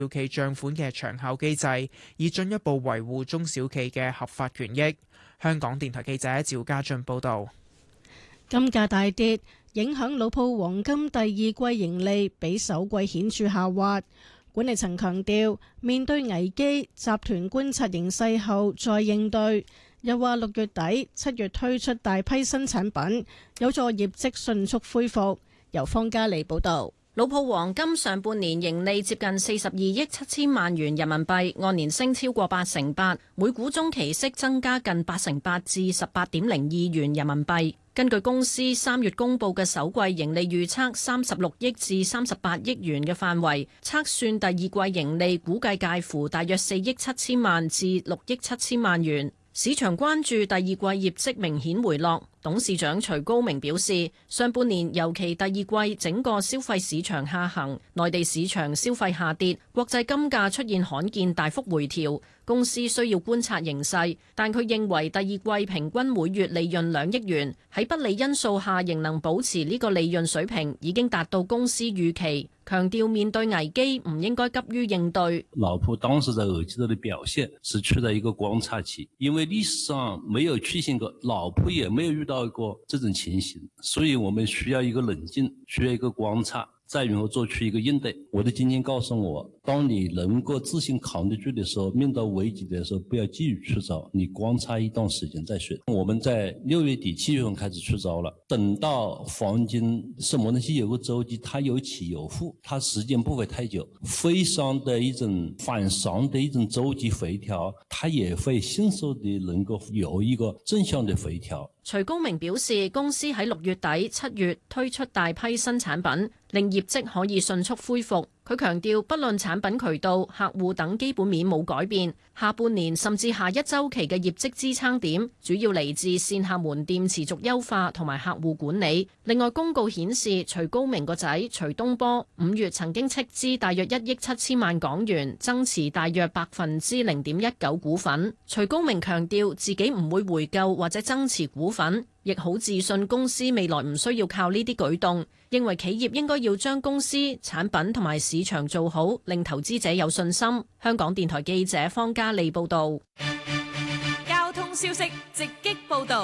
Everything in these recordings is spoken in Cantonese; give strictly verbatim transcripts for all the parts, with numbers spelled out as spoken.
小企帳款嘅長效機制，以進一步維護中小企嘅合法權益。香港電台記者趙家俊報道。 金價大跌，影響老鋪黃金第二季盈利比首季顯著下滑。管理層強調，面對危機，集團觀察形勢後再應對。又話六月底、七月推出大批新產品，有助業績迅速恢復。由方嘉利報道。 老鋪黃金上半年盈利接近四十二億七千萬元人民幣，按年升超過八成八，每股中期息增加近八成八至十八點零二元人民幣。根據公司三月公布嘅首季盈利預測，三十六億至三十八億元嘅範圍，測算第二季盈利估計介乎大約四億七千萬至六億七千萬元。市場關注第二季業績明顯回落。董事長徐高明表示，上半年尤其第二季整個消費市場下行，內地市場消費下跌，國際金價出現罕見大幅回調，公司需要觀察形勢，但佢認為第二季平均每月利潤兩億元，喺不利因素下仍能保持呢個利潤水平，已經達到公司預期。強調面對危機唔應該急於應對。 老鋪當時在二季度的表現是處在一個觀察期，因為歷史上沒有出現過，老鋪也沒有遇到過這種情形，所以我們需要一個冷靜，需要一個觀察，再然後做出一個應對。我的經驗告訴我，當你能夠自行扛得住的時候，面對危機的時候，不要急於出招，你觀察一段時間再說。我們在六月底七月份開始出招了，等到黃金什麼東西有個周期，它有起有伏，它時間不會太久，非常的一種反常的一種周期回調，它也會迅速的能夠有一個正向的回調。 徐高明表示，公司喺六月底、七月推出大批新產品，令業績可以迅速恢復。佢強調，不論產品渠道、客戶等基本面冇改變，下半年甚至下一週期嘅業績支撐點，主要嚟自線下門店持續優化同埋客戶管理。另外，公告顯示，徐高明個仔徐東波五月曾經斥資大約一億七千萬港元，增持大約百分之零點一九股份。徐高明強調，自己唔會回購或者增持股份，亦好自信公司未來唔需要靠呢啲舉動，認為企業應該要將公司產品同埋市場做好，令投資者有信心。香港電台記者方嘉利報道。 交通消息直擊報道。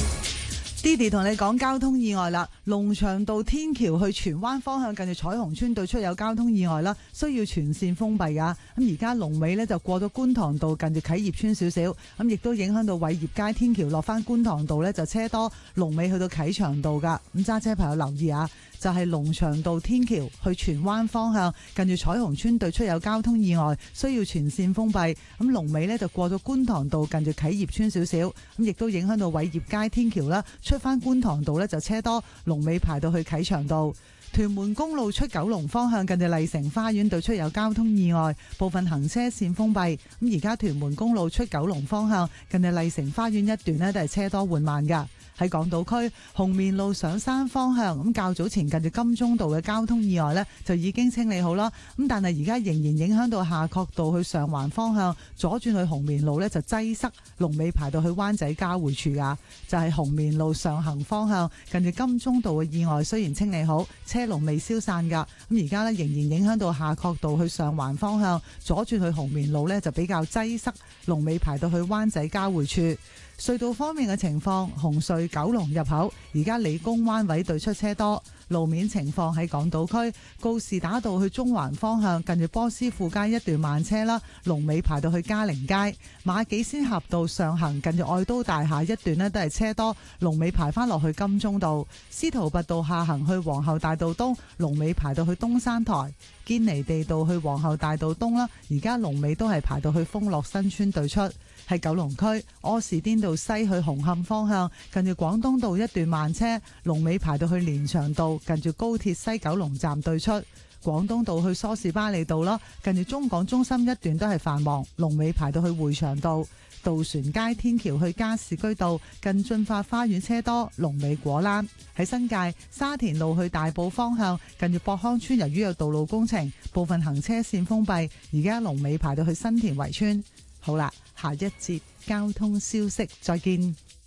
Didi 同你講交通意外啦，龍翔道天橋去荃灣方向近住彩虹村對出有交通意外啦，需要全線封閉噶。咁而家龍尾呢就過咗觀塘道近住啟業村少少，咁亦都影響到偉業街天橋落翻觀塘道呢就車多，龍尾去到啟祥道噶。咁揸車朋友留意下，就係龍翔道天橋去荃灣方向近住彩虹村對出有交通意外，需要全線封閉。咁龍尾呢就過咗觀塘道近住啟業村少少，咁亦都影響到偉業街天橋啦。出翻觀塘道呢就車多，龍尾排到去啟祥道。屯門公路出九龍方向近住麗城花園對出有交通意外，部分行車線封閉。咁而家屯門公路出九龍方向近住麗城花園一段呢都係車多緩慢噶。喺港島區紅棉路上山方向，咁較早前近住金鐘道嘅交通意外呢就已經清理好啦。咁但係而家仍然影響到夏慤道去上環方向，左轉去紅棉路呢就擠塞，龍尾排到去灣仔交匯處啊。就係、是、紅棉路上行方向近住金鐘道嘅意外，雖然清理好，車龍未消散噶。咁而家呢仍然影響到夏慤道去上環方向，左轉去紅棉路呢就比較擠塞，龍尾排到去灣仔交匯處。隧道方面嘅情況，紅隧九龍入口而家理工灣位對出車多。路面情況喺港島區告士打道去中環方向近住波斯富街一段慢車啦，龍尾排到去嘉陵街。馬己仙峽道上行近住愛都大廈一段呢都係車多，龍尾排翻落去金鐘道。司徒拔道下行去皇后大道東，龍尾排到去東山台。堅尼地道去皇后大道東啦，而家龍尾都係排到去豐樂新村對出。喺九龍區柯士甸道西去紅磡方向近住廣東道一段慢車，龍尾排到去連翔道近住高鐵西九龍站對出。廣東道去梳士巴利道啦，近住中港中心一段都係繁忙，龍尾排到去匯祥道。渡船街天橋去加士居道近駿發花園車多，龍尾果欄。喺新界沙田路去大埔方向近住博康村，由於有道路工程，部分行車線封閉，而家龍尾排到去新田圍村。好啦，下一節交通消息再見。